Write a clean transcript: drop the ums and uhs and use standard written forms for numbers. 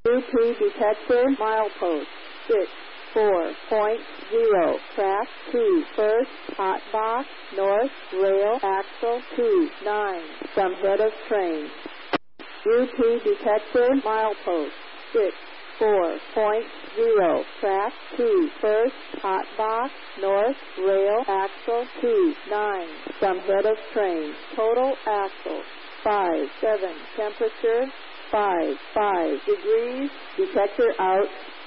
UP detector, milepost 64.0, track 2, first, hot box, north, rail, axle 29, from head of train. UP detector, milepost 64.0, track 2, first, hot box, north, rail, axle 29, from head of train. Total axle 57, temperature 5 degrees, detector out.